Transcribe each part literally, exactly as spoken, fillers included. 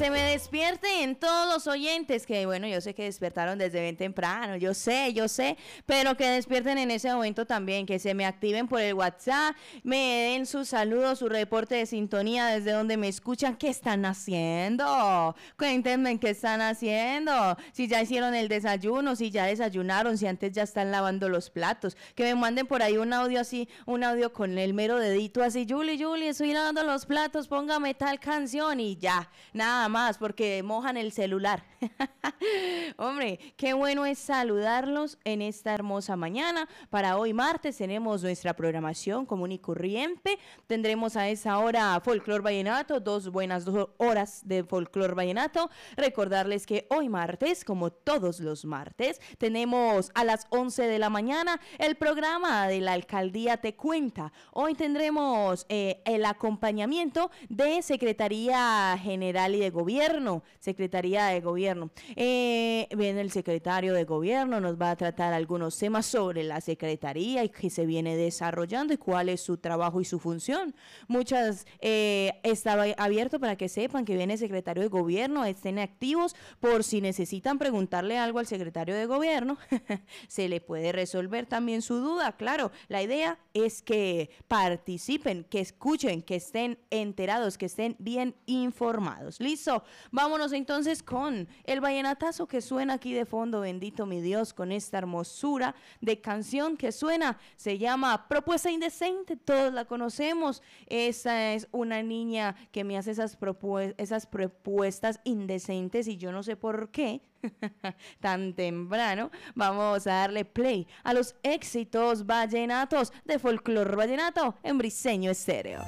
Se me despierten todos los oyentes que, bueno, yo sé que despertaron desde bien temprano, yo sé, yo sé, pero que despierten en ese momento también, que se me activen por el WhatsApp, me den sus saludos, su reporte de sintonía desde donde me escuchan. ¿Qué están haciendo? Cuéntenme qué están haciendo, si ya hicieron el desayuno, si ya desayunaron, si antes ya están lavando los platos, que me manden por ahí un audio así, un audio con el mero dedito así, Julie, Julie, estoy lavando los platos, póngame tal canción y ya, nada más, porque mojan el celular. Hombre, qué bueno es saludarlos en esta hermosa mañana. Para hoy martes tenemos nuestra programación común y corriente. Tendremos a esa hora folclor vallenato, dos buenas dos horas de folclor vallenato. Recordarles que hoy martes, como todos los martes, tenemos a las once de la mañana el programa de la Alcaldía Te Cuenta. Hoy tendremos eh, el acompañamiento de Secretaría General y de Gobierno, Secretaría de Gobierno. Eh, viene el secretario de Gobierno, nos va a tratar algunos temas sobre la Secretaría y qué se viene desarrollando y cuál es su trabajo y su función. Muchas, eh, está abierto para que sepan que viene el secretario de Gobierno, estén activos por si necesitan preguntarle algo al secretario de Gobierno, se le puede resolver también su duda, claro. La idea es que participen, que escuchen, que estén enterados, que estén bien informados. ¿Listo? Vámonos entonces con el vallenatazo que suena aquí de fondo, bendito mi Dios, con esta hermosura de canción que suena, se llama Propuesta Indecente, todos la conocemos. Esa es una niña que me hace esas, propu- esas propuestas indecentes y yo no sé por qué tan temprano. Vamos a darle play a los éxitos vallenatos de Folclor Vallenato en Briseño Estéreo.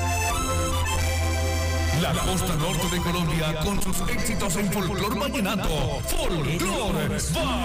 La costa norte de Colombia con sus éxitos en folclor vallenato. Folclor